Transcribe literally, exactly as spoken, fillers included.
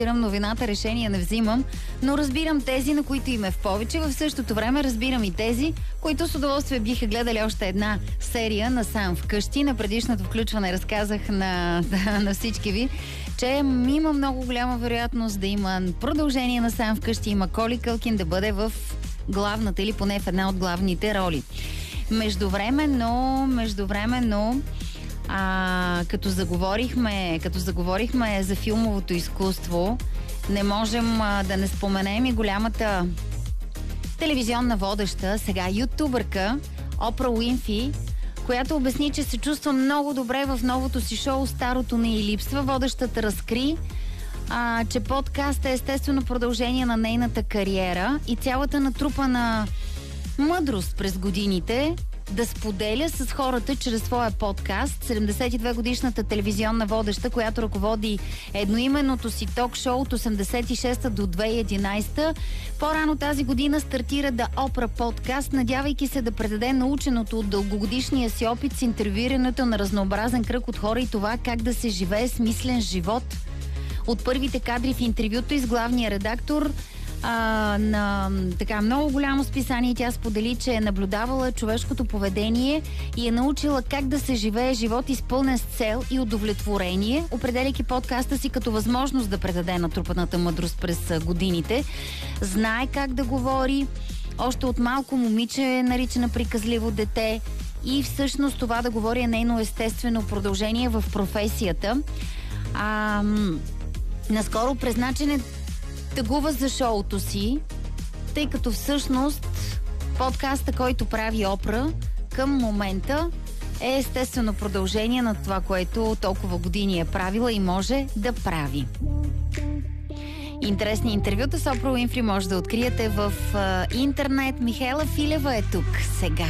новината, решения не взимам, но разбирам тези, на които им е в повече. В същото време разбирам и тези, които с удоволствие биха гледали още една серия на Сам вкъщи. На предишното включване разказах на, на всички ви, че има много голяма вероятност да има продължение на Сам вкъщи и Маколи Кълкин да бъде в главната или поне в една от главните роли. Междувременно, междувременно А, като, заговорихме, като заговорихме за филмовото изкуство, не можем а, да не споменем и голямата телевизионна водеща, сега ютубърка Опра Уинфри, която обясни, че се чувства много добре в новото си шоу "Старото не й липсва". Водещата разкри, а, че подкаст е естествено продължение на нейната кариера и цялата натрупана мъдрост през годините да споделя с хората чрез своя подкаст. седемдесет и две годишната телевизионна водеща, която ръководи едноименното си ток-шоу от осемдесет и шеста до две хиляди и единайсета, по-рано тази година стартира да Опра подкаст, надявайки се да предаде наученото от дългогодишния си опит с интервюирането на разнообразен кръг от хора и това как да се живее смислен живот. От първите кадри в интервюто и с главния редактор А, на така много голямо списание тя сподели, че е наблюдавала човешкото поведение и е научила как да се живее живот изпълнен с цел и удовлетворение, определяйки подкаста си като възможност да предаде натрупаната мъдрост през годините. Знае как да говори, още от малко момиче е наричана приказливо дете и всъщност това да говори е нейно естествено продължение в професията. А, наскоро призна, че не тъгува за шоуто си, тъй като всъщност подкаста, който прави Опра към момента, е естествено продължение на това, което толкова години е правила и може да прави. Интересни интервюта с Опра Уинфри може да откриете в а, интернет. Михаела Филева е тук сега.